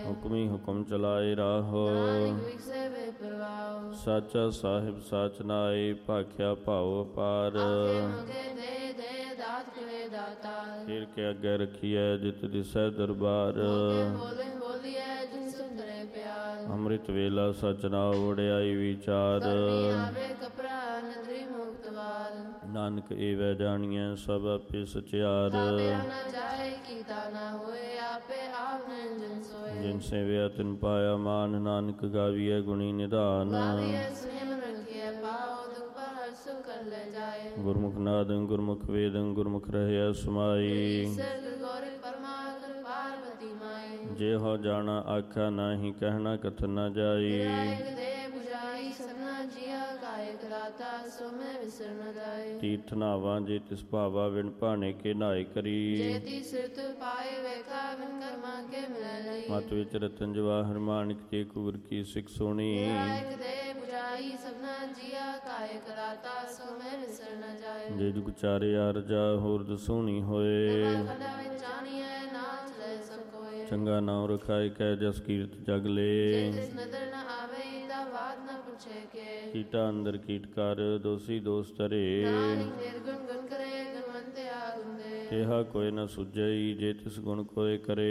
ਹੁਕਮੀ ਹੁਕਮ ਚਲਾਏ ਰਾਹੋ। ਨਾਨਕ ਵਿਗਸੇ ਵੇ ਪ੍ਰਵਾਹ। ਸਾਚਾ ਸਾਹਿਬ ਸਾਚ ਨਾਏ ਭਾਖਿਆ ਭਾਉ ਅਪਾਰ। ਆਖੇ ਮੰਗੇ ਦੇ ਦੇ ਦਾਤ ਕਿਵੇਂ ਦਾਤਾ। ਫਿਰ ਕੇ ਅੱਗੇ ਰਖੀਐ ਜਿਤ ਦਿਸੈ ਦਰਬਾਰ। ਮੋਕੇ ਬੋਲੇ ਬੋਲੀਐ ਜਿਨ ਸੁੰਦਰੇ ਪਿਆਰ। ਅੰਮ੍ਰਿਤ ਵੇਲਾ ਸਚ ਨਾਉ ਵਡਿਆਈ ਵਿਚਾਰ। ਕਰਨੀ ਆਵੇ ਕਪੜਾ ਨਦਰੀ ਮੁਕਤਵਾਰ। ਨਾਨਕ ਏਵੈ ਜਾਣੀਐ ਸਭ ਆਪੇ ਸਚਿਆਰ। ਮੇਰਾ ਨਾ ਜਾਏ ਕੀਤਾ ਨਾ ਹੋਏ ਆਪੇ ਆਪ ਨਿਰੰਜਨ ਸੋਏ। ਜਿਨ ਸੇਵਿਆ ਤਿਨ ਪਾਇਆ ਮਾਨ ਨਾਨਕ ਗਾਵੀਐ ਗੁਣੀ ਨਿਧਾਨ। ਗਾਵੀਐ ਸੁਨਿਮ ਰਖੀਐ ਪਾਉ ਦੁਖ ਪਰ ਹਰਿ ਸੁਖ ਕਰ ਲੈ ਜਾਏ। ਗੁਰਮੁਖ ਨਾਦੰ ਗੁਰਮੁਖ ਵੇਦੰ ਗੁਰਮੁਖ ਰਹਿਆ ਸਮਾਈ। ਸਰਗ ਗੌਰਿ ਪਰਮਾਤਮ ਪਾਰਵਤੀ ਮਾਈ। ਜੇ ਹੋ ਜਾਣਾ ਆਖਾ ਨਾਹੀ ਕਹਿਣਾ ਕਥਨ ਨ ਜਾਈ। ਵਿਰਾਇਕ ਦੇ ਬੁਝਾਈ ਸਭਨਾ ਜੀਆ ਕਾਇਕ ਰਾਤਾ ਸੋ ਮੈਂ ਵਿਸਰ ਨ ਜਾਏ। ਤੀਰਥ ਨਾਵਾਂ ਜੇ ਤਿਸ ਭਾਵਾ ਵਿਣ ਭਾਣੇ ਕੇ ਨਾਏ ਕਰੀ। ਜੇਤੀ ਸਿਰਤ ਪਾਏ ਵੇਖਾ ਬਿਨ ਕਰਮਾ ਕੇ ਮਿਲੈ ਲਈ। ਮਤ ਵਿੱਚ ਰਤਨ ਜਵਾਹਰ ਮਾਣਿਕ ਤੇ ਕੂਰ ਕੀ ਸਿੱਖ ਸੋਣੀ। ਵਿਰਾਇਕ ਦੇ ਬੁਝਾਈ ਸਭਨਾ ਜੀਆ ਕਾਇਕ ਰਾਤਾ ਸੋ ਮੈਂ ਵਿਸਰ ਨ ਜਾਏ। ਜੇ ਜੁਗ ਚਾਰਿਆ ਰਜਾ ਹੋਰ ਦਸੂਣੀ ਹੋਏ। ਖੰਡਾ ਵਿੱਚ ਆਣੀਐ ਨਾਚ ਲੈ ਸਭ ਕੋਏ। ਚੰਗਾ ਨਾਉ ਰਖਾਇ ਕਹਿ ਜਸ ਕੀਰਤ ਜਗ ਜੇ ਲੇ। ਤਿਸ ਨਦਰ ਨ ਆਵੇ ਤਾਂ ਬਾਤ ਨ ਪੁੱਛੇ ਕੇ। ਕੀਟਾ ਅੰਦਰ ਕੀਟ ਕਰ ਦੋਸੀ ਦੋਸ ਧਰੇ। ਨਾਨਕ ਨਿਰਗੁਣ ਗੁਣ ਕਰੇ ਗੁਣਵੰਤ ਆਗੁਣ ਦੇ। ਕਿਹਾ ਕੋਈ ਨ ਸੁਝਈ ਜੇ ਤਿਸ ਗੁਣ ਕੋਇ ਕਰੇ।